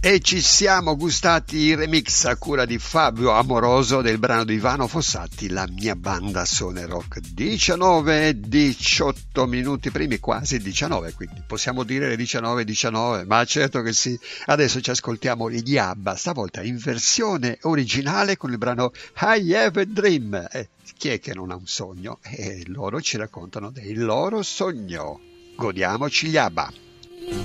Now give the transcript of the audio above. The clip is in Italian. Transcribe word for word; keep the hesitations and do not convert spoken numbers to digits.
E ci siamo gustati il remix a cura di Fabio Amoroso del brano di Ivano Fossati, La mia banda suona rock. diciannove e diciotto minuti primi, quasi diciannove, quindi possiamo dire le diciannove e diciannove, ma certo che sì. Adesso ci ascoltiamo gli ABBA, stavolta in versione originale con il brano I Have a Dream. Eh, chi è che non ha un sogno? E loro ci raccontano del loro sogno. Godiamoci gli ABBA.